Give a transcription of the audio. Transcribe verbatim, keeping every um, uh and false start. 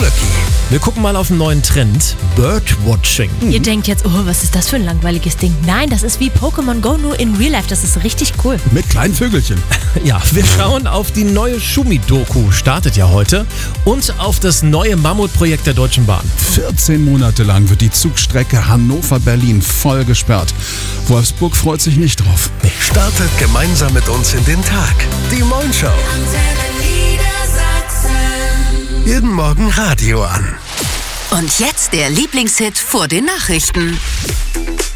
Quirky. Wir gucken mal auf einen neuen Trend. Birdwatching. Ihr denkt jetzt, oh, was ist das für ein langweiliges Ding? Nein, das ist wie Pokémon Go, nur in Real Life. Das ist richtig cool. Mit kleinen Vögelchen. Ja, wir schauen auf die neue Schumi-Doku, startet ja heute, und auf das neue Mammutprojekt der Deutschen Bahn. vierzehn Monate lang wird die Zugstrecke Hannover-Berlin voll gesperrt. Wolfsburg freut sich nicht drauf. Startet gemeinsam mit uns in den Tag. Die Moin-Show. Jeden Morgen Radio an. Und jetzt der Lieblingshit vor den Nachrichten.